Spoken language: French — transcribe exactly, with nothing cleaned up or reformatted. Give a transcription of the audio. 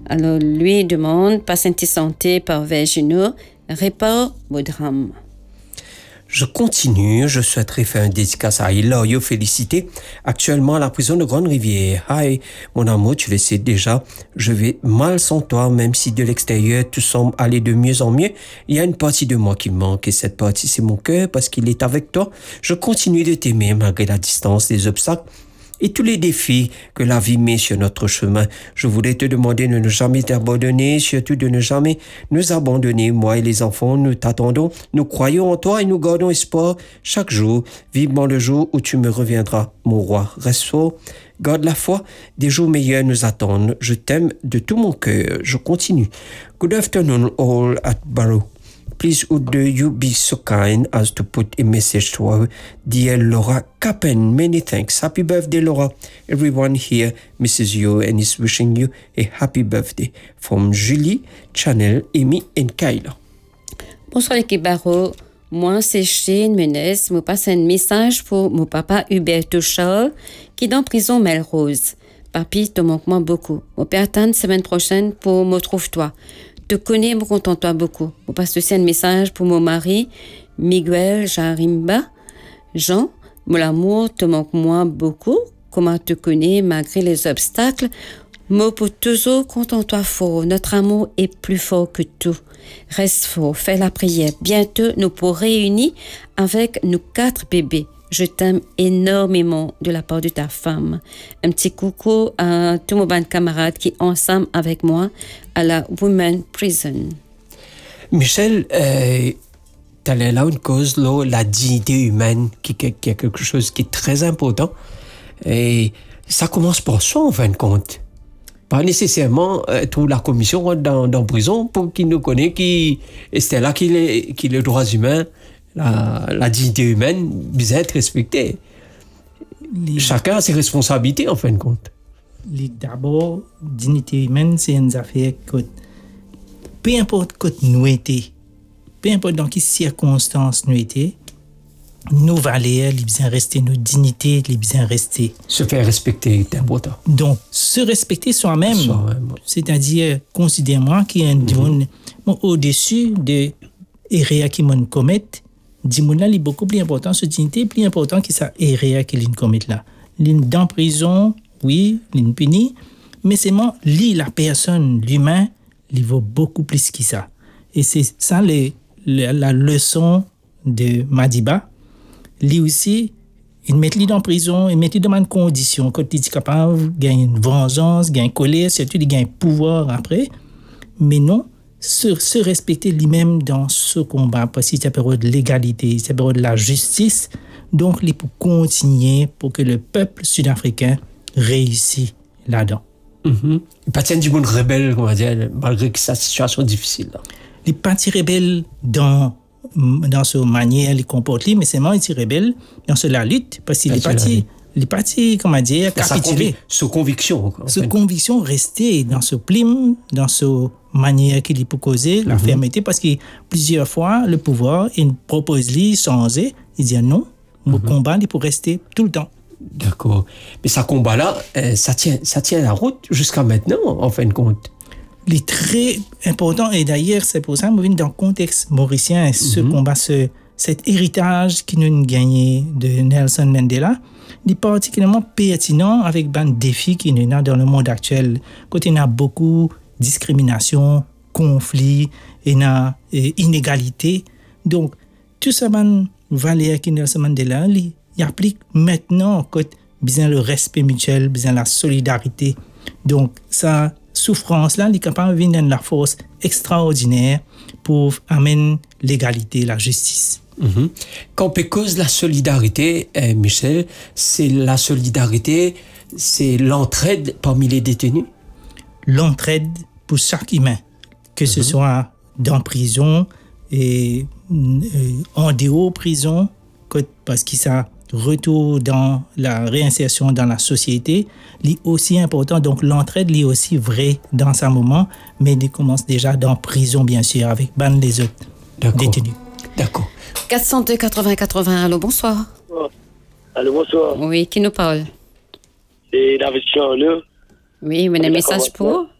Alors, lui demande, pas santé par Virginie, répare vos drames. Je continue, je souhaiterais faire un dédicace à Hilario Félicité, actuellement à la prison de Grande-Rivière. Hi, mon amour, tu le sais déjà, je vais mal sans toi, même si de l'extérieur tout semble aller de mieux en mieux. Il y a une partie de moi qui manque et cette partie c'est mon cœur parce qu'il est avec toi. Je continue de t'aimer malgré la distance, les obstacles et tous les défis que la vie met sur notre chemin. Je voulais te demander de ne jamais t'abandonner, surtout de ne jamais nous abandonner. Moi et les enfants, nous t'attendons, nous croyons en toi et nous gardons espoir chaque jour. Vivement le jour où tu me reviendras, mon roi. Reste fort, garde la foi, des jours meilleurs nous attendent. Je t'aime de tout mon cœur. Je continue. Good afternoon all at Barrow. Please would you be so kind as to put a message to our dear Laura Capen. Many thanks. Happy birthday, Laura. Everyone here misses you and is wishing you a happy birthday. From Julie, Chanel, Amy and Kyla. Bonsoir l'équipe Barreau. Moi, c'est Chine Menez. Je passe un message pour mon papa Huberto Charles qui est dans prison Melrose. Papi, te manque-moi beaucoup. Mon père attend semaine prochaine pour me trouve-toi. Te connais, me contente-toi beaucoup. Je passe aussi un message pour mon mari, Miguel Jarimba. Jean, mon amour te manque moi beaucoup. Comment te connais malgré les obstacles. Moi pour toujours contente-toi fort. Notre amour est plus fort que tout. Reste fort, fais la prière. Bientôt, nous pourrons réunir avec nos quatre bébés. Je t'aime énormément de la part de ta femme. Un petit coucou à tous mes bonnes camarades qui sont ensemble avec moi à la Women's Prison. Michel, euh, tu as là une cause, là, la dignité humaine, qui, qui, qui est quelque chose qui est très important. Et ça commence par ça, en fin de compte. Pas nécessairement euh, toute la commission rentre dans, dans prison pour qu'il nous connaisse, qui, et c'est là qu'il est, qu'il est les droits humains. La, la dignité humaine doit être respectée. Les, Chacun a ses responsabilités, en fin de compte. Les, d'abord, dignité humaine, c'est une affaire que, peu importe que nous étions, peu importe dans quelles circonstances nous étions, nos valeurs, les besoins rester, nos dignités, les besoins rester. Se faire respecter est important. Donc, se respecter soi-même, soi-même. C'est-à-dire, considère-moi qu'il y a un mm-hmm. bon, au-dessus de erreurs qui m'ont commettent. Dis-moi est beaucoup plus important, ce dignité plus important que ça erreur que l'on commet là. L'une dans prison, oui, l'une puni, mais c'est moi, li la personne, l'humain, il vaut beaucoup plus que ça. Et c'est ça les, la, la leçon de Madiba. Lui aussi, il met lui dans prison, il met lui dans une condition quand il est capable, il gagne une vengeance, gagne une colère, surtout il gagne un pouvoir après. Mais non. Se, se respecter lui-même dans ce combat, parce que c'est la période de l'égalité, c'est la période de la justice, donc il faut continuer pour que le peuple sud-africain réussisse là-dedans. Mm-hmm. Il pas du monde rebelle, on va dire, malgré que sa situation est difficile. Là. Il pas rebelle dans dans sa manière, il comporte, mais c'est moi il rebelle dans la lutte, parce qu'il est parti. Il est parti, comment dire, capituler. Sa conviction. Sa conviction rester dans ce plim, dans ce manière qu'il peut causer, la mm-hmm. fermeté, parce que plusieurs fois, le pouvoir, il propose lui changer, il dit non, mon mm-hmm. combat, il peut rester tout le temps. D'accord. Mais ce combat-là, euh, ça tient, ça tient la route jusqu'à maintenant, en fin de compte. Il est très important, et d'ailleurs, c'est pour ça que je viens dans le contexte mauricien, ce mm-hmm. combat, ce, cet héritage qui nous a gagné de Nelson Mandela, il est particulièrement pertinent avec les défis qui nous a dans le monde actuel. Quand il y a beaucoup de discrimination, conflits, il y a inégalité. Donc, tout ça, les valeurs qui Nelson Mandela, il applique maintenant quand besoin le respect mutuel, besoin la solidarité. Donc, sa souffrance-là, il est capable de venir de la force extraordinaire pour amener l'égalité, la justice. Mm-hmm. Quand on cause la solidarité, eh, Michel, c'est la solidarité, c'est l'entraide parmi les détenus? L'entraide pour chaque humain, que mm-hmm. ce soit dans prison et euh, en dehors prison, parce que ça retour dans la réinsertion dans la société, est aussi important. Donc l'entraide est aussi vrai dans ce moment, mais il commence déjà dans prison, bien sûr, avec ban les autres D'accord. détenus. D'accord. quatre cent deux quatre-vingts quatre-vingts, allô, bonsoir. Oh. Allô, bonsoir. Oui, qui nous parle? C'est David Charles. Oui, mais un message pour?